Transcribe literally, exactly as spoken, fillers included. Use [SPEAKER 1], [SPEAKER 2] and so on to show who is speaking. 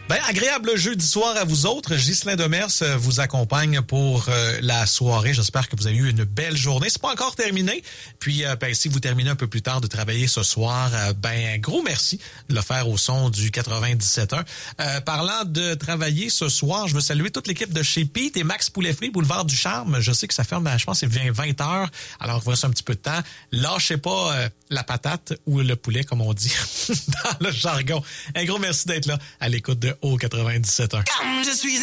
[SPEAKER 1] Ben, agréable jeudi soir à vous autres. Ghislain Demers vous accompagne pour euh, la soirée. J'espère que vous avez eu une belle journée. C'est pas encore terminé. Puis, euh, ben, si vous terminez un peu plus tard de travailler ce soir, euh, ben, gros merci de le faire au son du quatre-vingt-dix-sept un. Euh, parlant de travailler ce soir, je veux saluer toute l'équipe de chez Pete et Max Poulet-Frit, Boulevard du Charme. Je sais que ça ferme, je pense, c'est vingt heures. Alors, il vous reste un petit peu de temps. Lâchez pas euh, la patate ou le poulet, comme on dit dans le jargon. Un gros merci d'être là à l'écoute de O quatre-vingt-dix-sept un.
[SPEAKER 2] Comme je suis